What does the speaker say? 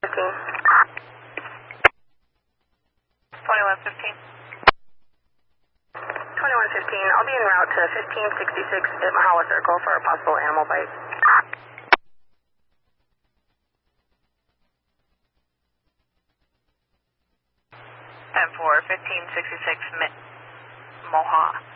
2115. 2115, I'll be en route to 1566 at Mahala Circle for a possible animal bite. 10-4, 1566 Moha.